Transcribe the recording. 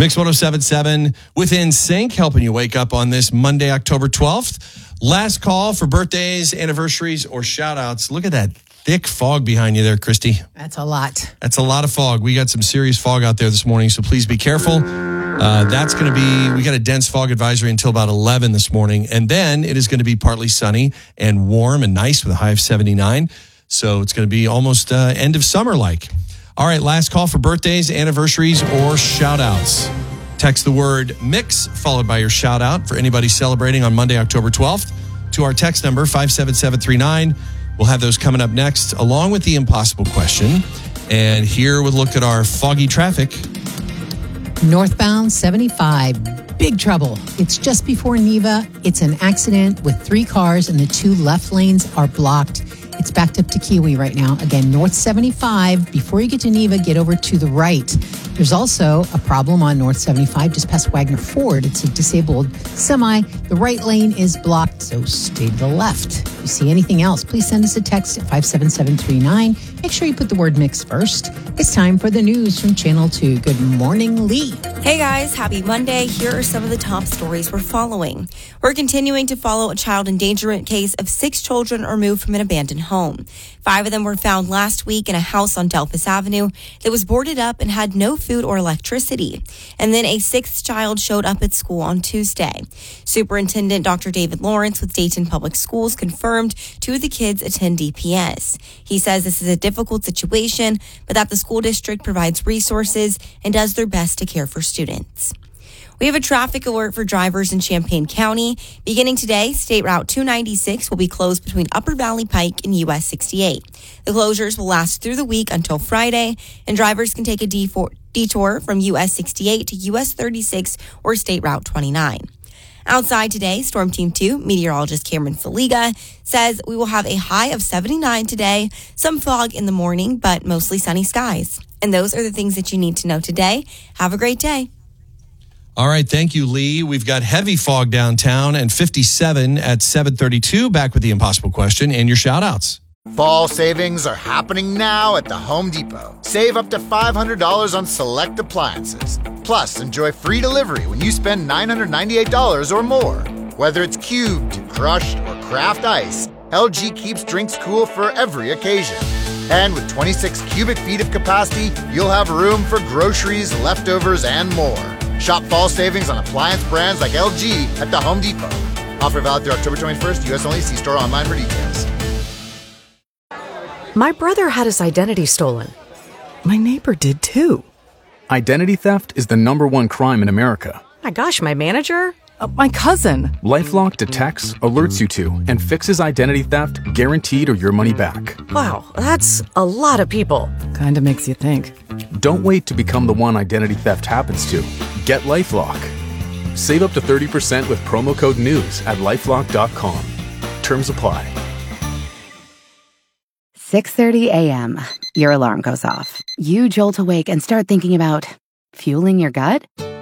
Mix 107.7 with NSYNC, helping you wake up on this Monday, October 12th. Last call for birthdays, anniversaries, or shout-outs. Look at that thick fog behind you there, Christy. That's a lot. That's a lot of fog. We got some serious fog out there this morning, so please be careful. That's going to be, we got a dense fog advisory until about 11 this morning, and then it is going to be partly sunny and warm and nice with a high of 79. So it's going to be almost end of summer-like. All right, last call for birthdays, anniversaries, or shout-outs. Text the word MIX, followed by your shout-out for anybody celebrating on Monday, October 12th, to our text number, 57739. We'll have those coming up next, along with the impossible question. And here we'll look at our foggy traffic. Northbound 75, big trouble. It's just before Neva. It's an accident with 3 cars and the 2 left lanes are blocked. It's backed up to Kiwi right now. Again, North 75. Before you get to Neva, get over to the right. There's also a problem on North 75 just past Wagner Ford. It's a disabled semi. The right lane is blocked, so stay to the left. If you see anything else, please send us a text at 57739. Make sure you put the word MIX first. It's time for the news from Channel 2. Good morning, Lee. Hey guys, happy Monday. Here are some of the top stories we're following. We're continuing to follow a child endangerment case of 6 children removed from an abandoned home. 5 of them were found last week in a house on Delphus Avenue that was boarded up and had no food or electricity. And then a 6th child showed up at school on Tuesday. Superintendent Dr. David Lawrence with Dayton Public Schools confirmed 2 of the kids attend DPS. He says this is a difficult situation, but that the school district provides resources and does their best to care for students. We have a traffic alert for drivers in Champaign County. Beginning today, State Route 296 will be closed between Upper Valley Pike and US 68. The closures will last through the week until Friday, and drivers can take a detour from US 68 to US 36 or State Route 29. Outside today, Storm Team 2 meteorologist Cameron Saliga says we will have a high of 79 today, some fog in the morning, but mostly sunny skies. And those are the things that you need to know today. Have a great day. All right, thank you, Lee. We've got heavy fog downtown and 57 at 7:32. Back with the impossible question and your shout-outs. Fall savings are happening now at the Home Depot. Save up to $500 on select appliances. Plus, enjoy free delivery when you spend $998 or more. Whether it's cubed, crushed, or craft ice, LG keeps drinks cool for every occasion. And with 26 cubic feet of capacity, you'll have room for groceries, leftovers, and more. Shop fall savings on appliance brands like LG at the Home Depot. Offer valid through October 21st, U.S. only. See store online for details. My brother had his identity stolen. My neighbor did too. Identity theft is the #1 crime in America. My gosh, my manager? My cousin. LifeLock detects, alerts you to, and fixes identity theft guaranteed or your money back. Wow, that's a lot of people. Kinda makes you think. Don't wait to become the one identity theft happens to. Get LifeLock. Save up to 30% with promo code NEWS at LifeLock.com. Terms apply. 6:30 a.m. Your alarm goes off. You jolt awake and start thinking about fueling your gut?